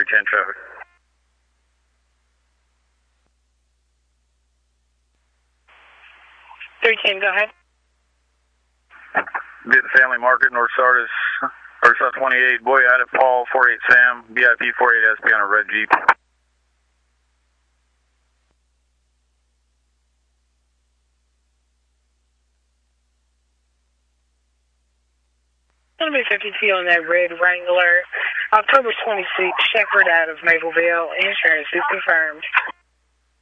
310 traffic. 310, go ahead. Get the family market, North Sardis, or South 28, Boy out at Paul, 48 Sam, BIP 48 SP on a red Jeep. Going to be 52 on that red Wrangler. October 26th, Shepherd out of Mapleville. Insurance is confirmed.